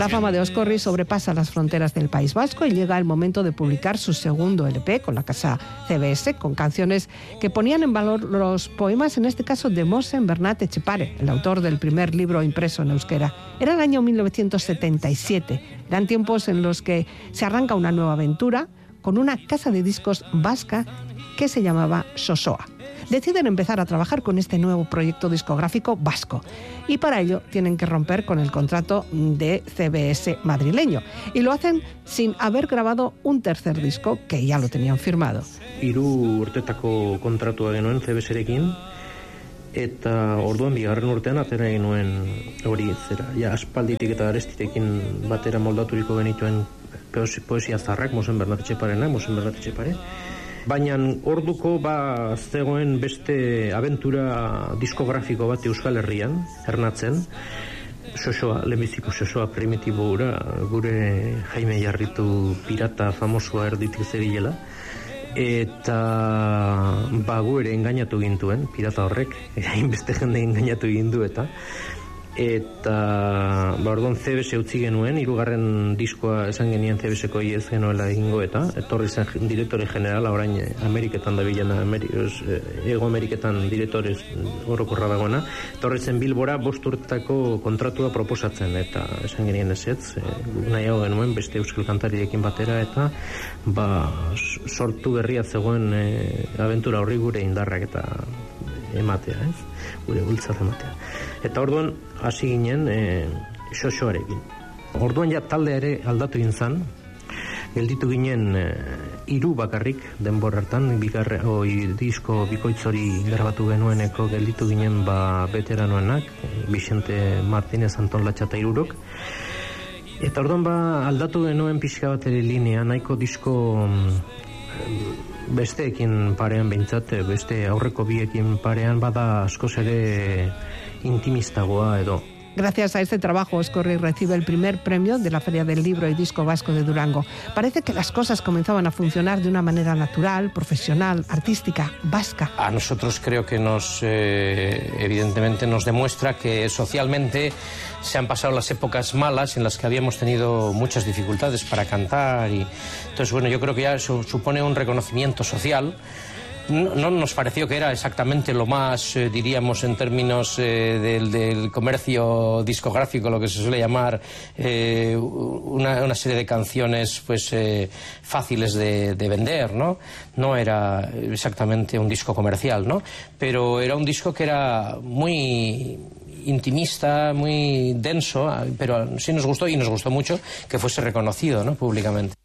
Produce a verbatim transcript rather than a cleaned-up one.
La fama de Oscorri sobrepasa las fronteras del País Vasco y llega el momento de publicar su segundo L P con la casa C B S, con canciones que ponían en valor los poemas, en este caso de Mosen Bernat Etxepare, el autor del primer libro impreso en euskera. Era el año mil novecientos setenta y siete. Eran tiempos en los que se arranca una nueva aventura con una casa de discos vasca que se llamaba Sosoa. Deciden empezar a trabajar con este nuevo proyecto discográfico vasco y para ello tienen que romper con el contrato de C B S madrileño y lo hacen sin haber grabado un tercer disco que ya lo tenían firmado. Hiru urtetako kontratua genuen C B S-rekin eta orduan bigarren urtean atera genuen hori zera, ja aspalditik eta arestitekin batera moldaturiko genituen poesia zarrak, Mosen Bernat Etxeparena, Mosen Bernat Etxepare. Baina orduko ba zegoen beste abentura diskografiko bat Euskal Herrian, ernatzen, Sosoa, lehenbiziko Sosoa primitibo gura, gure Jaime Jarritu pirata famosoa erditik zebilela, eta ba gu ere engainatu gintuen, pirata horrek, hainbeste jende engainatu gindu eta eta ba orduan C B S utzi genuen, hirugarren diskoa esan genien C B S-ko ez genuela egingo eta etorri zen direktore generala, orain Ameriketan da bilena, Ameri, Ego Ameriketan direktorez orokorra dagoena, etorri zen Bilbora bost urtetako kontratua proposatzen eta esan genien ezetz, nahiago genuen beste euskal kantariekin batera eta ba sortu berria zegoen e, abentura horri gure indarrak eta ematea, ez? Gure bultzat ematea. Eta orduan hasi ginen e, Sosoarekin. Orduan ja talde ere aldatu gintzan, gelditu ginen e, hiru bakarrik denbora hartan, bigarre, oi, disko bikoitzori grabatu genueneko gelditu ginen ba veteranoenak, Vicente Martínez, Anton Latxata irurok. Eta orduan ba aldatu genuen pixka bat ere linea, nahiko disko besteekin parean behintzat, beste aurreko biekin parean bada askoz ere intimistagoa edo. Gracias a este trabajo, Oscorri recibe el primer premio de la Feria del Libro y Disco Vasco de Durango. Parece que las cosas comenzaban a funcionar de una manera natural, profesional, artística, vasca. A nosotros creo que nos, eh, evidentemente, nos demuestra que socialmente se han pasado las épocas malas en las que habíamos tenido muchas dificultades para cantar. Y entonces, bueno, yo creo que ya eso supone un reconocimiento social. No, no nos pareció que era exactamente lo más, eh, diríamos, en términos eh, del, del comercio discográfico, lo que se suele llamar eh, una, una serie de canciones pues eh, fáciles de, de vender, ¿no? No era exactamente un disco comercial, ¿no? Pero era un disco que era muy intimista, muy denso, pero sí nos gustó y nos gustó mucho que fuese reconocido, ¿no? Públicamente.